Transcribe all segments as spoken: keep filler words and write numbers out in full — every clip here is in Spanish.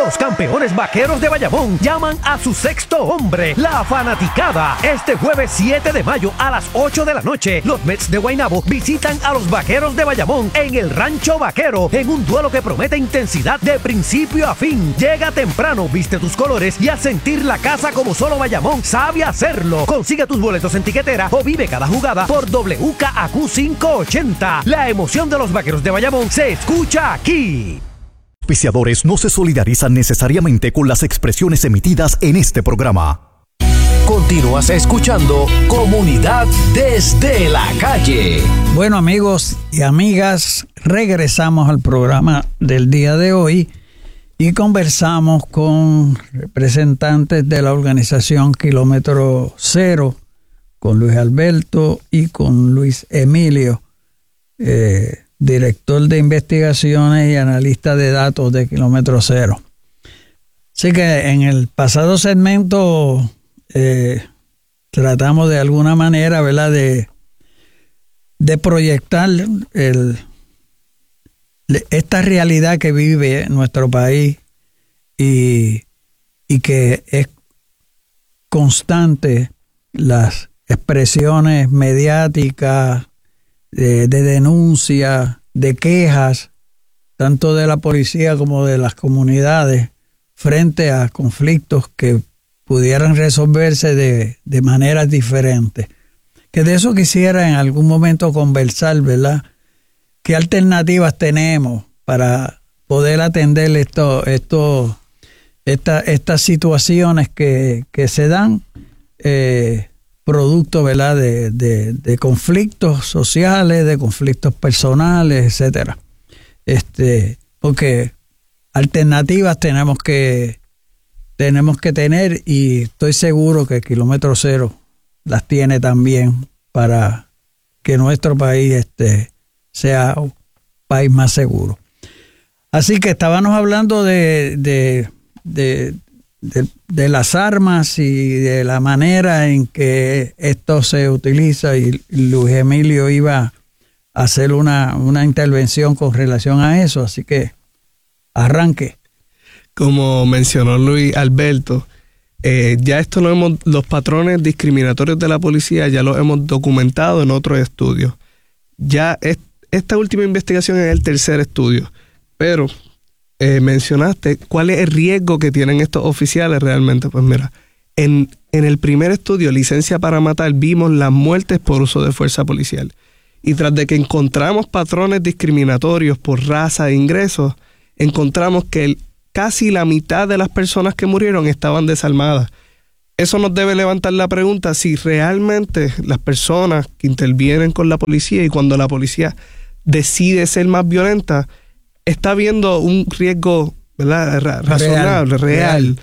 Los campeones vaqueros de Bayamón llaman a su sexto hombre, la fanaticada. Este jueves siete de mayo a las ocho de la noche, los Mets de Guaynabo visitan a los vaqueros de Bayamón en el Rancho Vaquero, en un duelo que promete intensidad de principio a fin. Llega temprano, viste tus colores y a sentir la casa como solo Bayamón sabe hacerlo. Consigue tus boletos en tiquetera o vive cada jugada por W K A Q quinientos ochenta. La emoción de los vaqueros de Bayamón se escucha aquí. Auspiciadores no se solidarizan necesariamente con las expresiones emitidas en este programa. Continúas escuchando Comunidad desde la Calle. Bueno, amigos y amigas, regresamos al programa del día de hoy y conversamos con representantes de la organización Kilómetro Cero, con Luis Alberto y con Luis Emilio, eh, director de investigaciones y analista de datos de Kilómetro Cero. Así que en el pasado segmento eh, tratamos de alguna manera, ¿verdad?, de, de proyectar el, esta realidad que vive nuestro país y, y que es constante las expresiones mediáticas, de, de denuncias, de quejas, tanto de la policía como de las comunidades, frente a conflictos que pudieran resolverse de, de maneras diferentes. Que de eso quisiera en algún momento conversar, ¿verdad? ¿Qué alternativas tenemos para poder atender esto, esto, esta, estas situaciones que, que se dan eh, producto, ¿verdad?, de, de, de conflictos sociales, de conflictos personales, etcétera? Este, porque alternativas tenemos que tenemos que tener, y estoy seguro que Kilómetro Cero las tiene también para que nuestro país este, sea un país más seguro. Así que estábamos hablando de, de, de, de, de las armas y de la manera en que esto se utiliza, y Luis Emilio iba a hacer una, una intervención con relación a eso, así que arranque. Como mencionó Luis Alberto, eh, ya esto lo hemos, los patrones discriminatorios de la policía ya los hemos documentado en otros estudios. Ya es, esta última investigación es el tercer estudio, pero eh, mencionaste cuál es el riesgo que tienen estos oficiales realmente. Pues mira, en, en el primer estudio, Licencia para Matar, vimos las muertes por uso de fuerza policial. Y tras de que encontramos patrones discriminatorios por raza e ingresos, encontramos que el casi la mitad de las personas que murieron estaban desarmadas. Eso nos debe levantar la pregunta si realmente las personas que intervienen con la policía, y cuando la policía decide ser más violenta, está viendo un riesgo, ¿verdad?, Ra- razonable, real, real.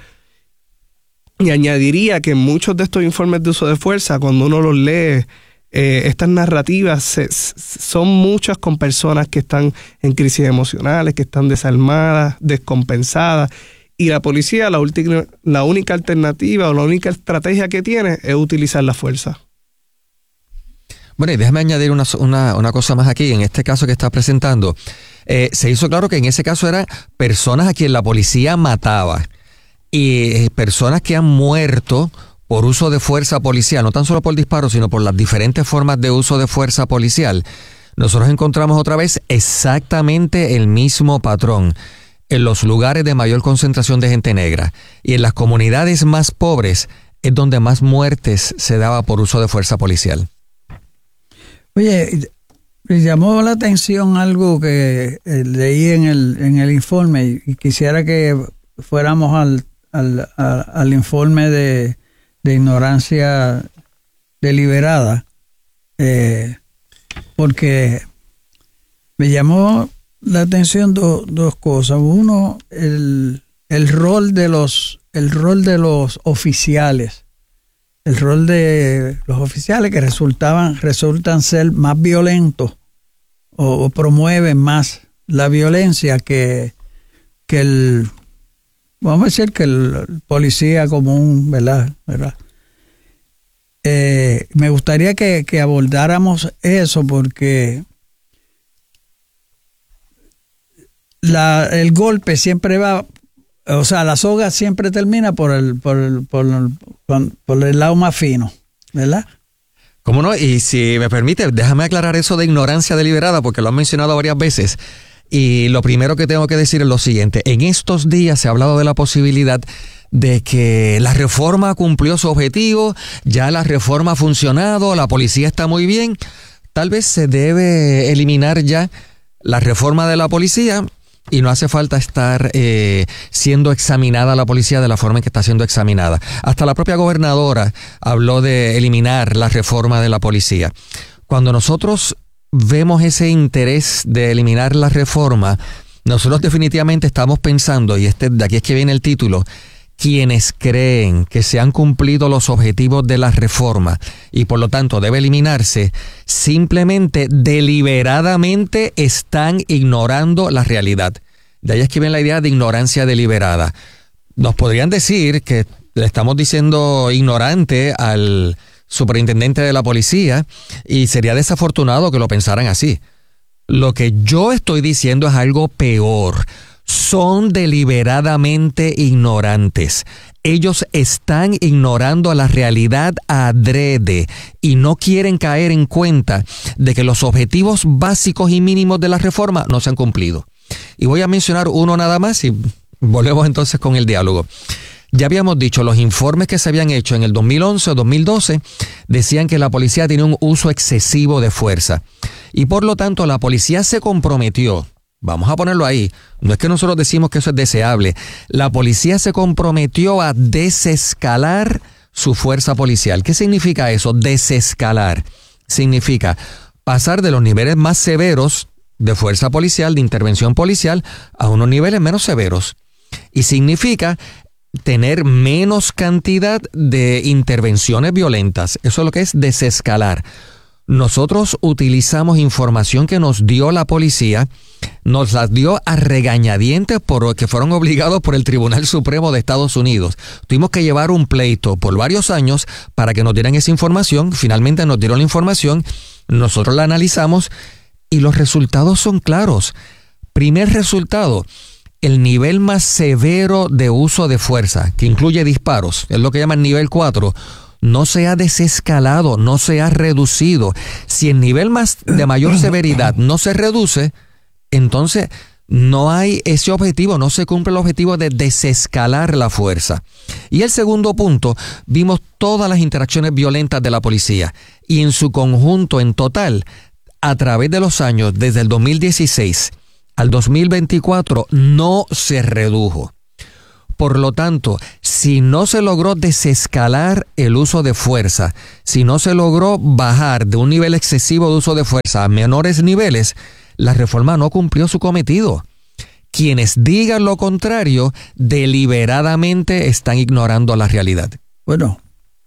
Y añadiría que muchos de estos informes de uso de fuerza, cuando uno los lee, Eh, estas narrativas se, son muchas con personas que están en crisis emocionales, que están desarmadas, descompensadas, y la policía la, ulti- la única alternativa o la única estrategia que tiene es utilizar la fuerza. Bueno, y déjame añadir una, una, una cosa más aquí. En este caso que estás presentando, eh, se hizo claro que en ese caso eran personas a quien la policía mataba, y eh, personas que han muerto por uso de fuerza policial, no tan solo por disparos, sino por las diferentes formas de uso de fuerza policial. Nosotros encontramos otra vez exactamente el mismo patrón en los lugares de mayor concentración de gente negra, y en las comunidades más pobres es donde más muertes se daba por uso de fuerza policial. Oye, me llamó la atención algo que eh, leí en el en el informe, y quisiera que fuéramos al al, al, al informe de de ignorancia deliberada, eh, porque me llamó la atención do, dos cosas. Uno, el, el rol de los el rol de los oficiales, el rol de los oficiales que resultaban resultan ser más violentos o, o promueven más la violencia que que el vamos a decir que el policía común, ¿verdad? ¿verdad? Eh, me gustaría que, que abordáramos eso, porque la, el golpe siempre va o sea, la soga siempre termina por el, por el, por el, por el lado más fino, ¿verdad? ¿Cómo no? Y si me permite, déjame aclarar eso de ignorancia deliberada, porque lo han mencionado varias veces. Y lo primero que tengo que decir es lo siguiente. En estos días se ha hablado de la posibilidad de que la reforma cumplió su objetivo, ya la reforma ha funcionado, la policía está muy bien. Tal vez se debe eliminar ya la reforma de la policía y no hace falta estar eh, siendo examinada la policía de la forma en que está siendo examinada. Hasta la propia gobernadora habló de eliminar la reforma de la policía. Cuando nosotros vemos ese interés de eliminar la reforma, nosotros definitivamente estamos pensando, y este, de aquí es que viene el título, quienes creen que se han cumplido los objetivos de la reforma y por lo tanto debe eliminarse, simplemente deliberadamente están ignorando la realidad. De ahí es que viene la idea de ignorancia deliberada. Nos podrían decir que le estamos diciendo ignorante al superintendente de la policía y sería desafortunado que lo pensaran así. Lo que yo estoy diciendo es algo peor. Son deliberadamente ignorantes. Ellos están ignorando la realidad adrede y no quieren caer en cuenta de que los objetivos básicos y mínimos de la reforma no se han cumplido. Y voy a mencionar uno nada más y volvemos entonces con el diálogo. Ya habíamos dicho, los informes que se habían hecho en el dos mil once o dos mil doce decían que la policía tenía un uso excesivo de fuerza. Y por lo tanto la policía se comprometió. Vamos a ponerlo ahí. No es que nosotros decimos que eso es deseable. La policía se comprometió a desescalar su fuerza policial. ¿Qué significa eso? Desescalar. Significa pasar de los niveles más severos de fuerza policial, de intervención policial, a unos niveles menos severos. Y significa tener menos cantidad de intervenciones violentas. Eso es lo que es desescalar. Nosotros utilizamos información que nos dio la policía, nos las dio a regañadientes porque fueron obligados por el Tribunal Supremo de Estados Unidos. Tuvimos que llevar un pleito por varios años para que nos dieran esa información. Finalmente nos dieron la información, nosotros la analizamos y los resultados son claros. Primer resultado, el nivel más severo de uso de fuerza, que incluye disparos, es lo que llaman nivel cuatro, no se ha desescalado, no se ha reducido. Si el nivel más de mayor severidad no se reduce, entonces no hay ese objetivo, no se cumple el objetivo de desescalar la fuerza. Y el segundo punto, vimos todas las interacciones violentas de la policía y en su conjunto, en total, a través de los años, desde el dos mil dieciséis al dos mil veinticuatro, no se redujo. Por lo tanto, si no se logró desescalar el uso de fuerza, si no se logró bajar de un nivel excesivo de uso de fuerza a menores niveles, la reforma no cumplió su cometido. Quienes digan lo contrario, deliberadamente están ignorando la realidad. Bueno,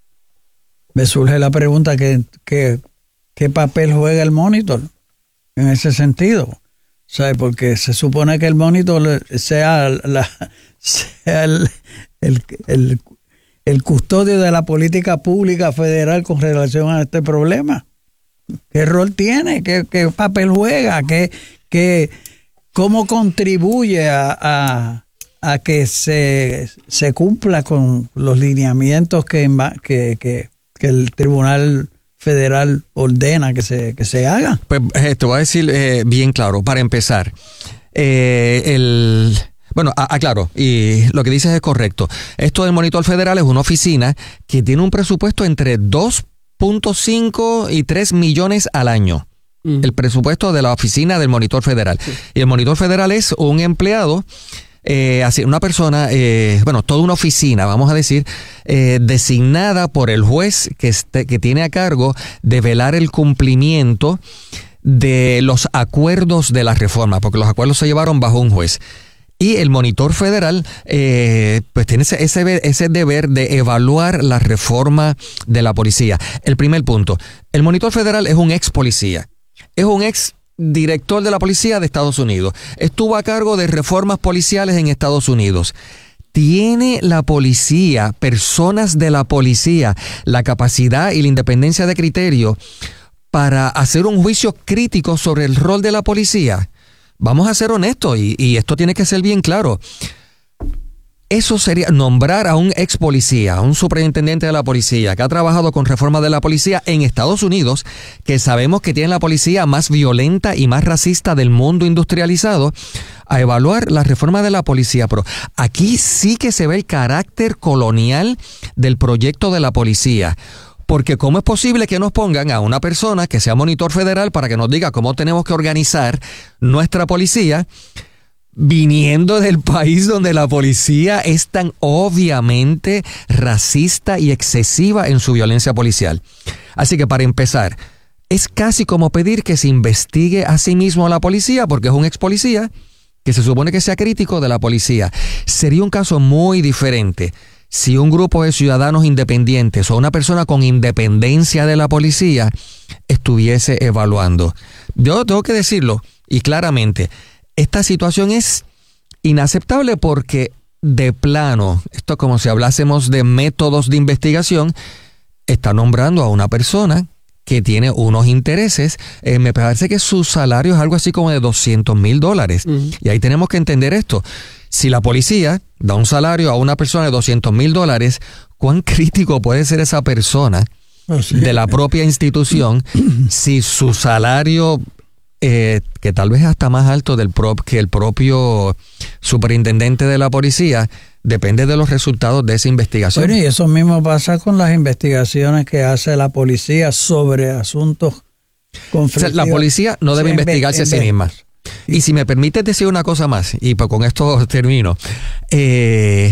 me surge la pregunta, ¿qué, qué, qué papel juega el monitor en ese sentido? ¿Sabe? Porque se supone que el monitor sea, la, sea el, el, el, el custodio de la política pública federal con relación a este problema. ¿Qué rol tiene? ¿Qué, qué papel juega? ¿Qué, qué, ¿Cómo contribuye a, a, a que se, se cumpla con los lineamientos que, que, que, que el Tribunal Federal ordena que se, que se haga? Pues eh, te voy a decir eh, bien claro, para empezar, eh, el... Bueno, aclaro, y lo que dices es correcto. Esto del Monitor Federal es una oficina que tiene un presupuesto entre dos punto cinco y tres millones al año. Mm. El presupuesto de la oficina del Monitor Federal. Sí. Y el Monitor Federal es un empleado, eh, así, una persona, eh, bueno, toda una oficina, vamos a decir, eh, designada por el juez que, este, que tiene a cargo de velar el cumplimiento de los acuerdos de la reforma, porque los acuerdos se llevaron bajo un juez. Y el Monitor Federal eh, pues tiene ese, ese, ese deber de evaluar la reforma de la policía. El primer punto, el Monitor Federal es un ex policía, es un ex director de la policía de Estados Unidos. Estuvo a cargo de reformas policiales en Estados Unidos. ¿Tiene la policía, personas de la policía, la capacidad y la independencia de criterio para hacer un juicio crítico sobre el rol de la policía? Vamos a ser honestos y, y esto tiene que ser bien claro. Eso sería nombrar a un ex policía, a un superintendente de la policía que ha trabajado con reforma de la policía en Estados Unidos, que sabemos que tiene la policía más violenta y más racista del mundo industrializado, a evaluar la reforma de la policía. Pero aquí sí que se ve el carácter colonial del proyecto de la policía. Porque ¿cómo es posible que nos pongan a una persona que sea monitor federal para que nos diga cómo tenemos que organizar nuestra policía, viniendo del país donde la policía es tan obviamente racista y excesiva en su violencia policial? Así que para empezar, es casi como pedir que se investigue a sí mismo a la policía, porque es un ex policía que se supone que sea crítico de la policía. Sería un caso muy diferente si un grupo de ciudadanos independientes o una persona con independencia de la policía estuviese evaluando. Yo tengo que decirlo, y claramente, esta situación es inaceptable porque de plano, esto es como si hablásemos de métodos de investigación, está nombrando a una persona que tiene unos intereses. Eh, me parece que su salario es algo así como de doscientos mil dólares. Uh-huh. Y ahí tenemos que entender esto. Si la policía da un salario a una persona de doscientos mil dólares, ¿cuán crítico puede ser esa persona oh, sí. de la propia institución si su salario... Eh, que tal vez hasta más alto del prop, que el propio superintendente de la policía, depende de los resultados de esa investigación? Bueno, y eso mismo pasa con las investigaciones que hace la policía sobre asuntos conflictivos. O sea, la policía no debe sí, investigarse a sí misma. Y si me permites decir una cosa más, y pues con esto termino, eh,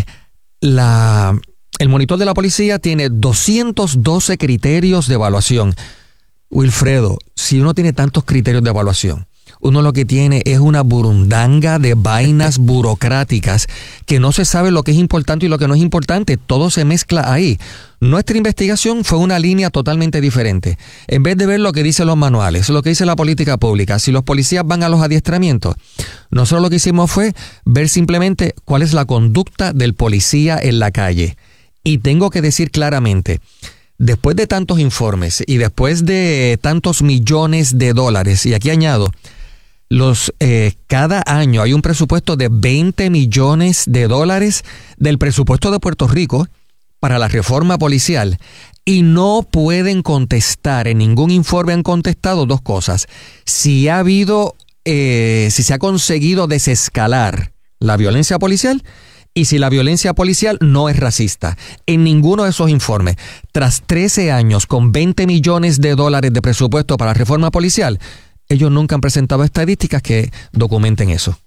la, el monitor de la policía tiene doscientos doce criterios de evaluación. Wilfredo, si uno tiene tantos criterios de evaluación, uno lo que tiene es una burundanga de vainas burocráticas que no se sabe lo que es importante y lo que no es importante. Todo se mezcla ahí. Nuestra investigación fue una línea totalmente diferente. En vez de ver lo que dicen los manuales, lo que dice la política pública, si los policías van a los adiestramientos, nosotros lo que hicimos fue ver simplemente cuál es la conducta del policía en la calle. Y tengo que decir claramente, después de tantos informes y después de tantos millones de dólares, y aquí añado, los eh, cada año hay un presupuesto de veinte millones de dólares del presupuesto de Puerto Rico para la reforma policial, y no pueden contestar, en ningún informe han contestado dos cosas: si ha habido, eh, si se ha conseguido desescalar la violencia policial, y si la violencia policial no es racista. En ninguno de esos informes, tras trece años con veinte millones de dólares de presupuesto para la reforma policial, ellos nunca han presentado estadísticas que documenten eso.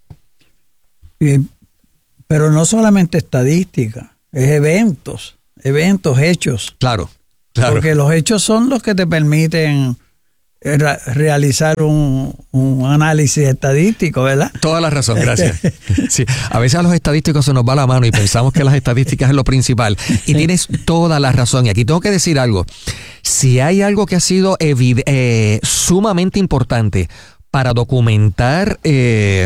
Bien, pero no solamente estadísticas, es eventos, eventos, hechos. Claro, claro. Porque los hechos son los que te permiten realizar un, un análisis estadístico, ¿verdad? Toda la razón, gracias. Sí, a veces a los estadísticos se nos va la mano y pensamos que las estadísticas es lo principal. Y tienes toda la razón. Y aquí tengo que decir algo. Si hay algo que ha sido evid- eh, sumamente importante para documentar eh,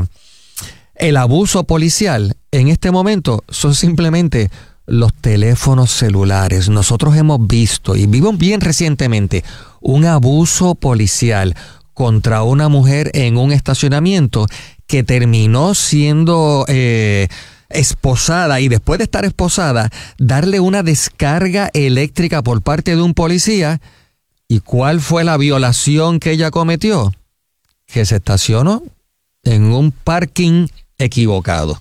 el abuso policial en este momento, son simplemente los teléfonos celulares. Nosotros hemos visto, y vimos bien recientemente, un abuso policial contra una mujer en un estacionamiento que terminó siendo eh, esposada, y después de estar esposada, darle una descarga eléctrica por parte de un policía. ¿Y cuál fue la violación que ella cometió? Que se estacionó en un parking equivocado.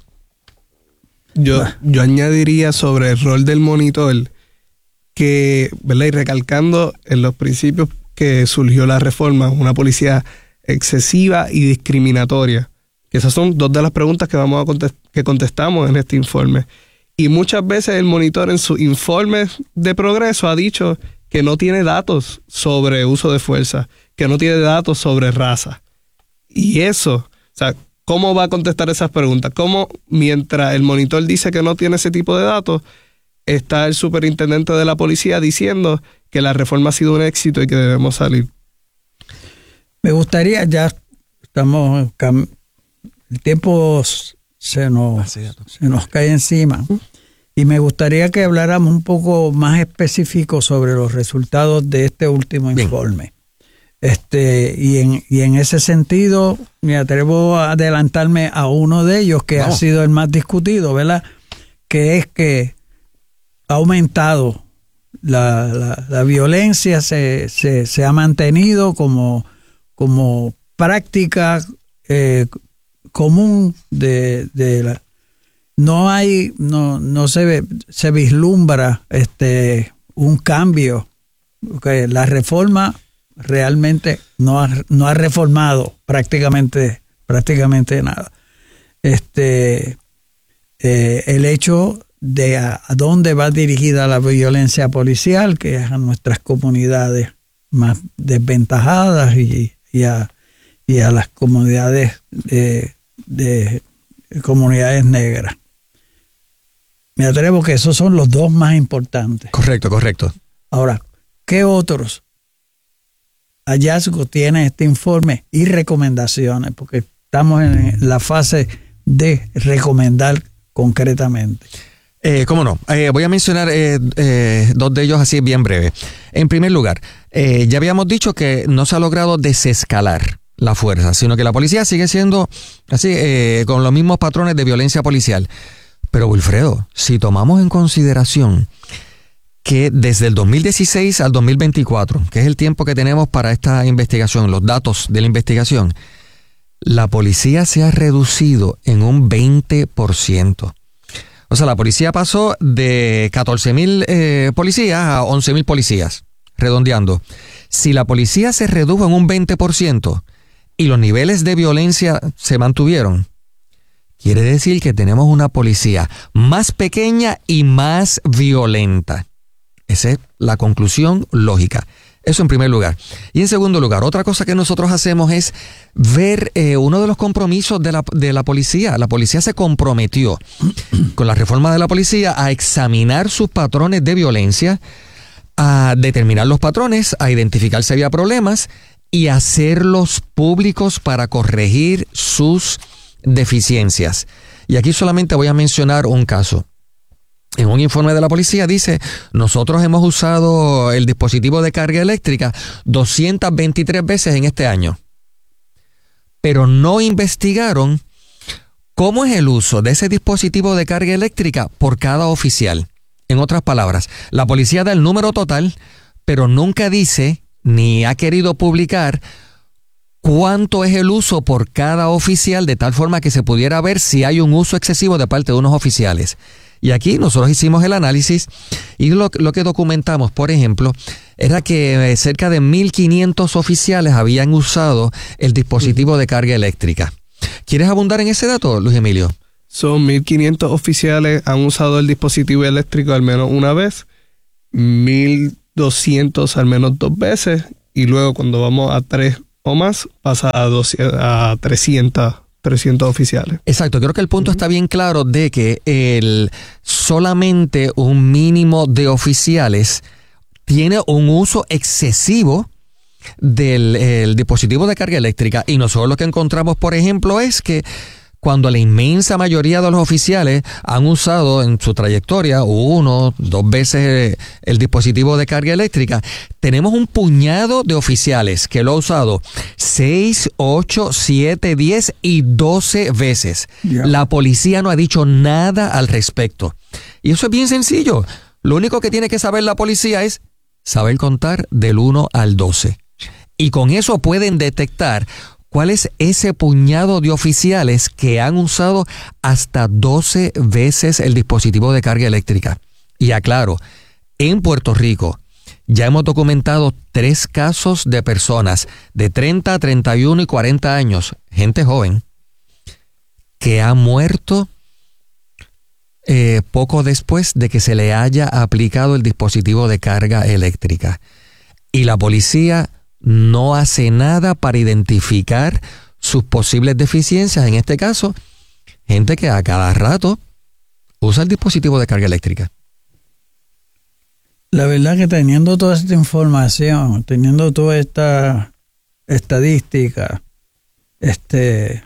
Yo, yo añadiría sobre el rol del monitor que, ¿verdad? Y recalcando en los principios que surgió la reforma, una policía excesiva y discriminatoria. Que esas son dos de las preguntas que vamos a contest- que contestamos en este informe. Y muchas veces el monitor en sus informes de progreso ha dicho que no tiene datos sobre uso de fuerza, que no tiene datos sobre raza. Y eso, o sea, ¿cómo va a contestar esas preguntas? ¿Cómo, mientras el monitor dice que no tiene ese tipo de datos, está el superintendente de la policía diciendo que la reforma ha sido un éxito y que debemos salir? Me gustaría, ya estamos, el tiempo se nos, se nos cae encima, y me gustaría que habláramos un poco más específico sobre los resultados de este último informe. Este, y en, y en ese sentido, me atrevo a adelantarme a uno de ellos, que Vamos. ha sido el más discutido, ¿verdad? que es que ha aumentado la, la, la violencia, se, se, se ha mantenido como, como práctica eh, común de, de la, no hay, no, no se ve, se vislumbra este un cambio, porque la reforma realmente no ha, no ha reformado prácticamente, prácticamente nada. Este eh, el hecho de a, a dónde va dirigida la violencia policial, que es a nuestras comunidades más desventajadas y, y, a, y a las comunidades de, de comunidades negras. Me atrevo que esos son los dos más importantes. Correcto, correcto. Ahora, ¿qué otros hallazgos tiene este informe y recomendaciones? Porque estamos en la fase de recomendar concretamente. Eh, ¿Cómo no? Eh, voy a mencionar eh, eh, dos de ellos así bien breve. En primer lugar, eh, ya habíamos dicho que no se ha logrado desescalar la fuerza, sino que la policía sigue siendo así, eh, con los mismos patrones de violencia policial. Pero Wilfredo, si tomamos en consideración que desde el dos mil dieciséis al dos mil veinticuatro, que es el tiempo que tenemos para esta investigación, los datos de la investigación, la policía se ha reducido en un veinte por ciento. O sea, la policía pasó de catorce mil eh, policías a once mil policías, redondeando. Si la policía se redujo en un veinte por ciento y los niveles de violencia se mantuvieron, quiere decir que tenemos una policía más pequeña y más violenta. Esa es la conclusión lógica. Eso en primer lugar. Y en segundo lugar, otra cosa que nosotros hacemos es ver eh, uno de los compromisos de la, de la policía. La policía se comprometió con la reforma de la policía a examinar sus patrones de violencia, a determinar los patrones, a identificar si había problemas y hacerlos públicos para corregir sus deficiencias. Y aquí solamente voy a mencionar un caso. En un informe de la policía dice, nosotros hemos usado el dispositivo de carga eléctrica doscientas veintitrés veces en este año, pero no investigaron cómo es el uso de ese dispositivo de carga eléctrica por cada oficial. En otras palabras, la policía da el número total, pero nunca dice ni ha querido publicar cuánto es el uso por cada oficial, de tal forma que se pudiera ver si hay un uso excesivo de parte de unos oficiales. Y aquí nosotros hicimos el análisis y lo, lo que documentamos, por ejemplo, era que cerca de mil quinientos oficiales habían usado el dispositivo de carga eléctrica. ¿Quieres abundar en ese dato, Luis Emilio? Son mil quinientos oficiales han usado el dispositivo eléctrico al menos una vez, mil doscientos al menos dos veces, y luego cuando vamos a tres o más, pasa a, doscientos, a trescientos, trescientos oficiales. Exacto, creo que el punto uh-huh. está bien claro de que el solamente un mínimo de oficiales tiene un uso excesivo del el dispositivo de carga eléctrica, y nosotros lo que encontramos, por ejemplo, es que cuando la inmensa mayoría de los oficiales han usado en su trayectoria uno, dos veces el dispositivo de carga eléctrica, tenemos un puñado de oficiales que lo ha usado seis, ocho, siete, diez y doce veces. Yeah. La policía no ha dicho nada al respecto. Y eso es bien sencillo. Lo único que tiene que saber la policía es saber contar del uno al doce. Y con eso pueden detectar cuál es ese puñado de oficiales que han usado hasta doce veces el dispositivo de carga eléctrica. Y aclaro, en Puerto Rico ya hemos documentado tres casos de personas de treinta, treinta y uno y cuarenta años, gente joven, que ha muerto eh, poco después de que se le haya aplicado el dispositivo de carga eléctrica. Y la policía no hace nada para identificar sus posibles deficiencias. En este caso, gente que a cada rato usa el dispositivo de carga eléctrica. La verdad que teniendo toda esta información, teniendo toda esta estadística, este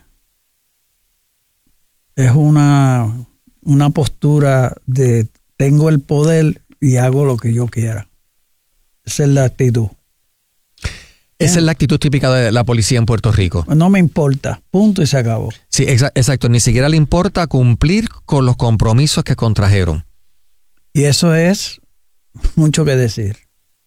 es una, una postura de tengo el poder y hago lo que yo quiera. Esa es la actitud. Esa es la actitud típica de la policía en Puerto Rico. No me importa, punto y se acabó. Sí, exa- exacto. Ni siquiera le importa cumplir con los compromisos que contrajeron. Y eso es mucho que decir.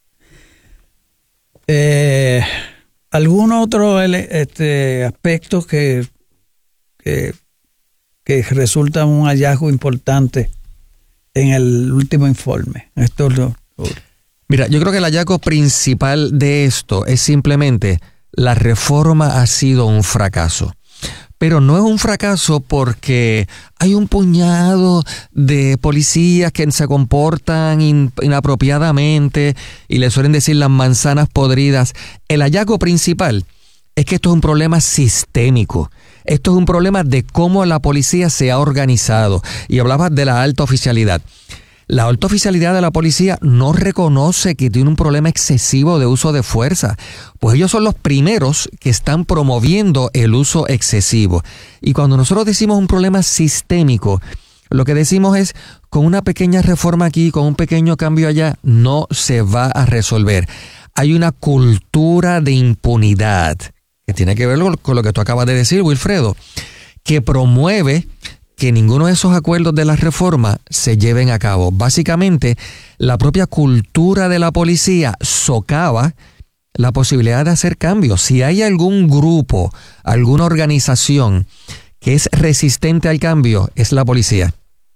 Eh, ¿Algún otro este, aspecto que, que, que resulta un hallazgo importante en el último informe? Esto es lo, lo... Mira, yo creo que el hallazgo principal de esto es simplemente la reforma ha sido un fracaso. Pero no es un fracaso porque hay un puñado de policías que se comportan in, inapropiadamente y le suelen decir las manzanas podridas. El hallazgo principal es que esto es un problema sistémico. Esto es un problema de cómo la policía se ha organizado. Y hablabas de la alta oficialidad. La alta oficialidad de la policía no reconoce que tiene un problema excesivo de uso de fuerza, pues ellos son los primeros que están promoviendo el uso excesivo. Y cuando nosotros decimos un problema sistémico, lo que decimos es, con una pequeña reforma aquí, con un pequeño cambio allá, no se va a resolver. Hay una cultura de impunidad, que tiene que ver con lo que tú acabas de decir, Wilfredo, que promueve que ninguno de esos acuerdos de la reforma se lleven a cabo. Básicamente, la propia cultura de la policía socava la posibilidad de hacer cambios. Si hay algún grupo, alguna organización que es resistente al cambio, es la policía.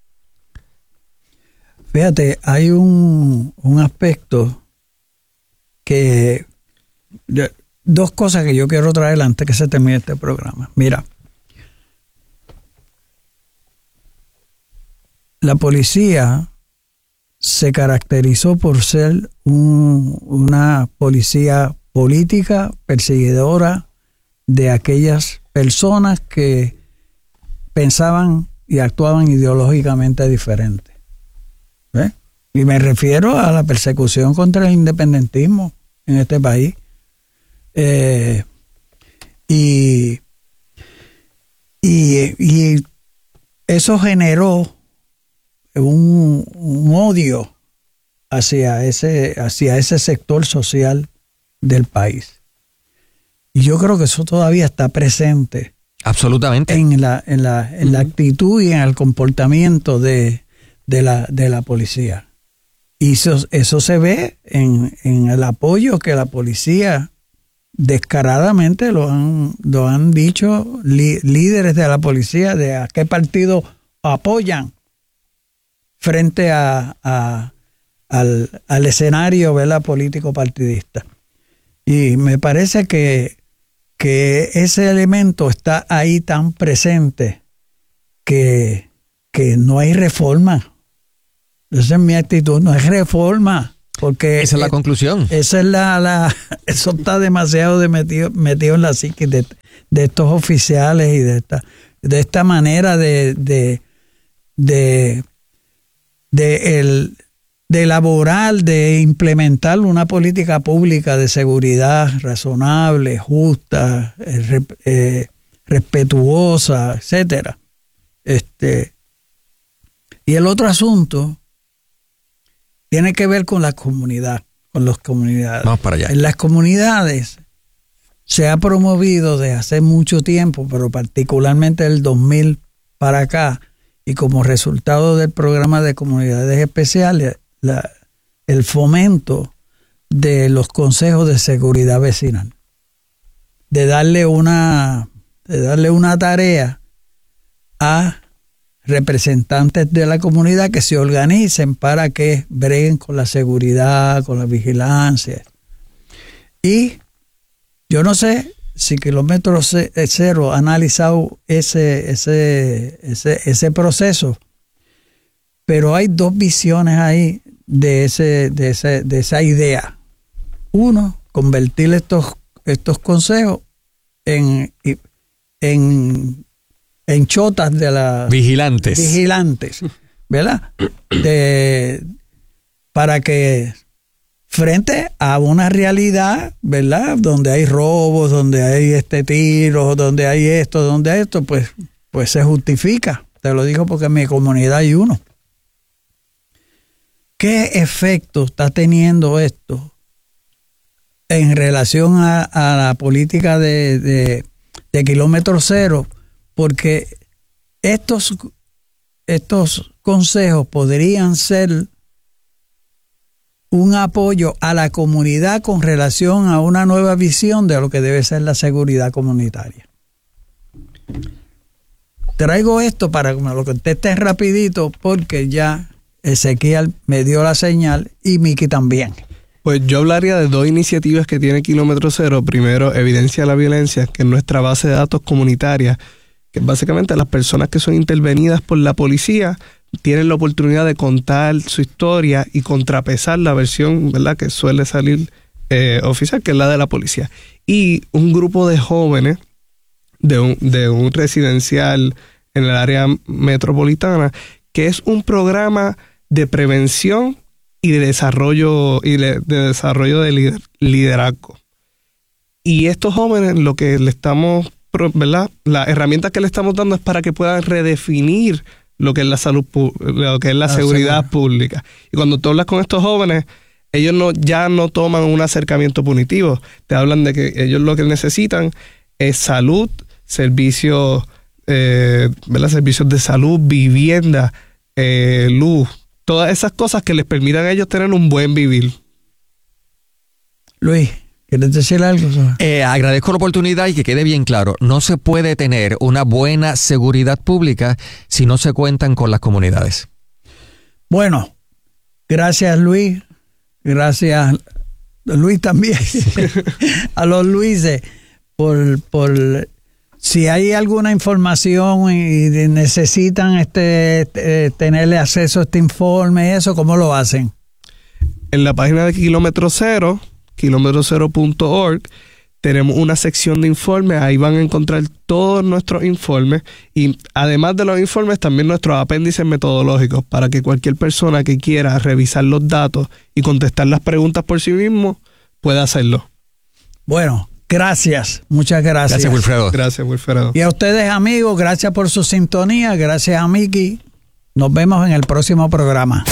Fíjate, hay un, un aspecto que... Dos cosas que yo quiero traer antes que se termine este programa. Mira, la policía se caracterizó por ser un, una policía política, perseguidora de aquellas personas que pensaban y actuaban ideológicamente diferente. ¿Eh? Y me refiero a la persecución contra el independentismo en este país. Eh, y, y, y eso generó Un, un odio hacia ese, hacia ese sector social del país. Y yo creo que eso todavía está presente. Absolutamente. En la, en la, en la actitud y en el comportamiento de, de, la, de la policía. Y eso, eso se ve en, en el apoyo que la policía descaradamente lo han, lo han dicho li, líderes de la policía de a qué partido apoyan frente a, a, al, al escenario, ¿verdad?, político partidista. Y me parece que, que ese elemento está ahí tan presente que, que no hay reforma. Esa es mi actitud, no hay reforma. Porque esa es la conclusión. Esa es la, la, eso está demasiado de metido, metido en la psique de, de estos oficiales y de esta, de esta manera de... de, de De, el, de elaborar, de implementar una política pública de seguridad razonable, justa, eh, eh, respetuosa, etcétera. Este, y el otro asunto tiene que ver con la comunidad, con las comunidades. Vamos para allá. En las comunidades se ha promovido desde hace mucho tiempo, pero particularmente del dos mil para acá, y como resultado del programa de comunidades especiales, la, el fomento de los consejos de seguridad vecinal, de darle una, de darle una tarea a representantes de la comunidad que se organicen para que breguen con la seguridad, con la vigilancia. Y yo no sé si Kilómetro Cero ha analizado ese, ese, ese, ese proceso, pero hay dos visiones ahí de, ese, de, ese, de esa idea. Uno, convertir estos, estos consejos en, en, en chotas de la... Vigilantes. Vigilantes, ¿verdad? De, para que... frente a una realidad, ¿verdad?, donde hay robos, donde hay este tiros, donde hay esto, donde hay esto, pues, pues se justifica. Te lo digo porque en mi comunidad hay uno. ¿Qué efecto está teniendo esto en relación a, a la política de, de, de kilómetro cero, porque estos, estos consejos podrían ser un apoyo a la comunidad con relación a una nueva visión de lo que debe ser la seguridad comunitaria. Traigo esto para que me lo contestes rapidito, porque ya Ezequiel me dio la señal y Miki también. Pues yo hablaría de dos iniciativas que tiene Kilómetro Cero. Primero, Evidencia de la Violencia, que es nuestra base de datos comunitaria, que básicamente las personas que son intervenidas por la policía tienen la oportunidad de contar su historia y contrapesar la versión, ¿verdad?, que suele salir eh, oficial, que es la de la policía. Y un grupo de jóvenes de un, de un residencial en el área metropolitana, que es un programa de prevención y de desarrollo y de, de desarrollo de lider, liderazgo. Y estos jóvenes, lo que le estamos, ¿verdad?, las herramientas que le estamos dando es para que puedan redefinir lo que es la salud, lo que es la ah, seguridad sí. pública. Y cuando tú hablas con estos jóvenes, ellos no ya no toman un acercamiento punitivo. Te hablan de que ellos lo que necesitan es salud, servicios, eh, ¿verdad?, servicios de salud, vivienda, eh, luz, todas esas cosas que les permitan a ellos tener un buen vivir. Luis, ¿quieres decir algo? Eh, agradezco la oportunidad y que quede bien claro, no se puede tener una buena seguridad pública si no se cuentan con las comunidades. Bueno, gracias Luis, gracias Luis también, a los Luises, por, por si hay alguna información y necesitan este, este tenerle acceso a este informe, eso, ¿cómo lo hacen? En la página de Kilómetro Cero, kilómetro cero punto org, tenemos una sección de informes. Ahí van a encontrar todos nuestros informes y además de los informes también nuestros apéndices metodológicos, para que cualquier persona que quiera revisar los datos y contestar las preguntas por sí mismo pueda hacerlo. Bueno, gracias, muchas gracias. Gracias, Wilfredo. Gracias, Wilfredo. Y a ustedes, amigos, gracias por su sintonía, gracias a Miki. Nos vemos en el próximo programa.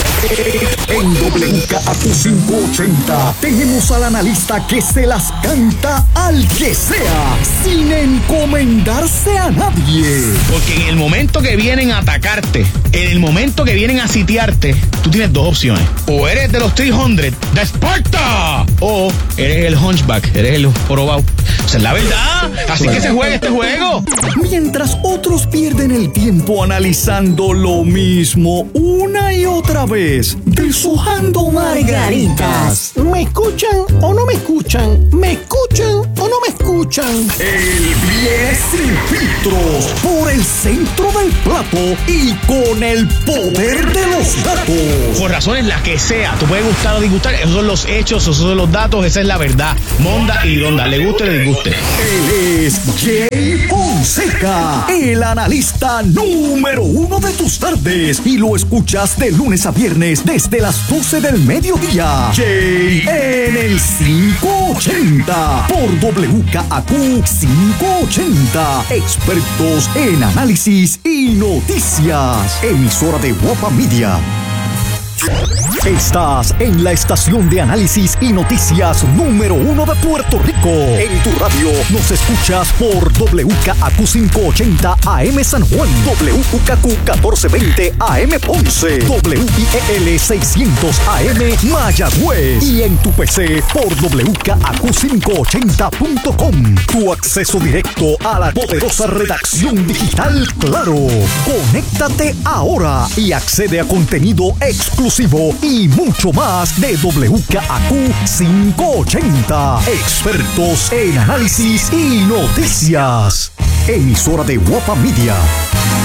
En W K A Q quinientos ochenta tenemos al analista que se las canta al que sea, sin encomendarse a nadie. Porque en el momento que vienen a atacarte, en el momento que vienen a sitiarte, tú tienes dos opciones. O eres de los trescientos de Esparta, o eres el hunchback, eres el jorobado. O sea, es la verdad. Así que se juega este juego. Mientras otros pierden el tiempo analizando lo mismo una y otra vez, deshojando margaritas. ¿Me escuchan o no me escuchan? ¿Me escuchan o no me escuchan? El Viene sin filtros, por el centro del plato y con el poder de los datos. Por razones las que sea, tú puedes gustar o disgustar, esos son los hechos, esos son los datos, esa es la verdad. Monda y Donda, le guste o le disguste. Él es Jay Fonseca, el analista número uno de tus tardes, y lo escuchas de lunes a viernes desde las doce del mediodía. Jay en el quinientos ochenta por W K A Q quinientos ochenta. Expertos en análisis y noticias. Emisora de Guapa Media. Estás en la estación de análisis y noticias número uno de Puerto Rico. En tu radio nos escuchas por W K A Q quinientos ochenta A M San Juan, W U K Q catorce veinte A M Ponce, W I E L seiscientos A M Mayagüez y en tu P C por W K A Q quinientos ochenta punto com. Tu acceso directo a la poderosa redacción digital Claro. Conéctate ahora y accede a contenido exclusivo y mucho más de W K A Q quinientos ochenta. Expertos en análisis y noticias. Emisora de Guapa Media.